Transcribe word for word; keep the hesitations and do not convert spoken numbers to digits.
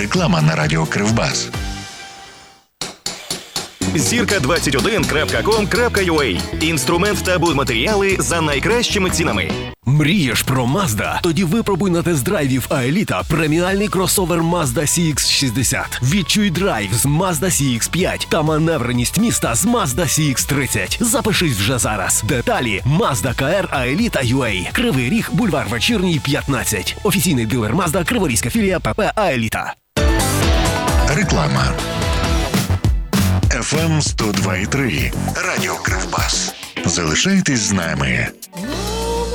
Реклама на радіо Кривбас. зірка двадцять один крапка ком крапка ю а. Інструмент та будматеріали за найкращими цінами. Мрієш про Mazda? Тоді випробуй на тест-драйві в Аеліта преміальний кросовер Mazda сі ікс шістдесят. Відчуй драйв з Mazda сі ікс п'ять та маневреність міста з Mazda сі ікс тридцять. Запишись вже зараз. Деталі Mazda ка ар Аеліта ю а. Кривий Ріг, бульвар Вечірній, п'ятнадцять. Офіційний дилер Mazda, Криворізька філія ПП Аеліта. Реклама. еф ем сто два і три. Радіо Кривбас. Залишайтесь з нами.